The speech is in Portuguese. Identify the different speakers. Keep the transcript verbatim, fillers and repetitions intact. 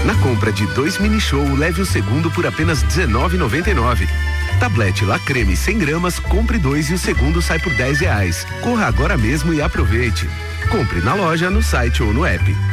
Speaker 1: Na compra de dois mini show, leve o segundo por apenas dezenove reais e noventa e nove centavos. Tablete La Creme cem gramas, compre dois e o segundo sai por dez reais. Corra agora mesmo e aproveite. Compre na loja, no site ou no app.